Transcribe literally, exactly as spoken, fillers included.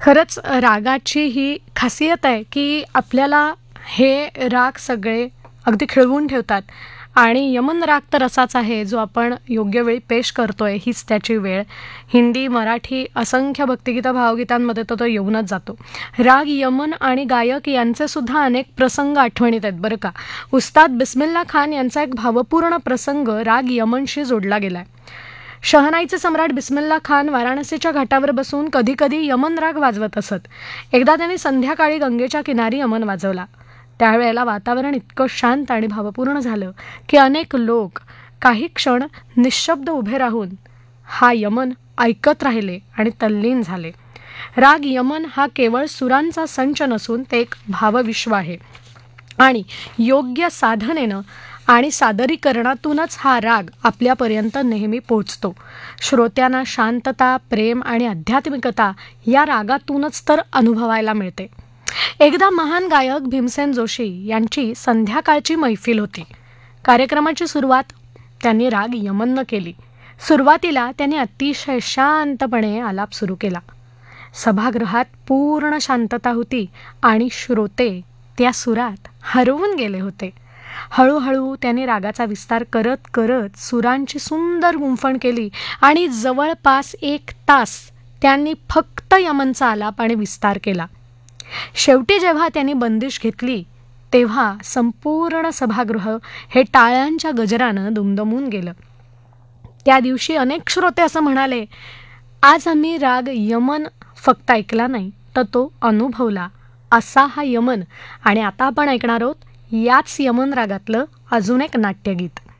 खरंच रागाची ही खासियत आहे की आपल्याला हे राग सगळे अगदी खिळवून ठेवतात. आणि यमन राग तर असाच आहे जो आपण योग्य वेळी पेश करतोय, हीच त्याची वेळ. हिंदी, मराठी असंख्य भक्तिगीतं, भावगीतांमध्ये तर तो येऊनच जातो. राग यमन आणि गायक यांचे सुद्धा अनेक प्रसंग आठवणीत आहेत बरं का. उस्ताद बिस्मिल्ला खान यांचा एक भावपूर्ण प्रसंग राग यमनशी जोडला गेलाय. शहनाईचे सम्राट बिस्मिल्ला खान वाराणसीच्या घाटावर बसून कधी कधी यमन राग वाजवत असत. एकदा त्यांनी संध्याकाळी गंगेच्या किनारी यमन वाजवला. त्यावेळेला वातावरण इतकं शांत आणि भावपूर्ण झालं की अनेक लोक काही क्षण निशब्द उभे राहून हा यमन ऐकत राहिले आणि तल्लीन झाले. राग यमन हा केवळ सुरांचा संच नसून ते एक भावविश्व आहे आणि योग्य साधनेनं आणि सादरीकरणातूनच हा राग आपल्यापर्यंत नेहमी पोहोचतो. श्रोत्यांना शांतता, प्रेम आणि आध्यात्मिकता या रागातूनच तर अनुभवायला मिळते. एकदा महान गायक भीमसेन जोशी यांची संध्याकाळची मैफिल होती. कार्यक्रमाची सुरुवात त्यांनी राग यमननं केली. सुरुवातीला त्यांनी अतिशय शांतपणे आलाप सुरू केला. सभागृहात पूर्ण शांतता होती आणि श्रोते त्या सुरात हरवून गेले होते. हळूहळू त्यांनी रागाचा विस्तार करत करत सुरांची सुंदर गुंफण केली आणि जवळपास एक तास त्यांनी फक्त यमनचा आलाप आणि विस्तार केला. शेवटी जेव्हा त्यांनी बंदिश घेतली तेव्हा संपूर्ण सभागृह हे टाळ्यांच्या गजरानं दुमदमून गेलं. त्या दिवशी अनेक श्रोते असं म्हणाले, आज आम्ही राग यमन फक्त ऐकला नाही तर तो अनुभवला. असा हा यमन. आणि आता आपण ऐकणार आहोत याच यमन रागातलं अजून एक नाट्यगीत.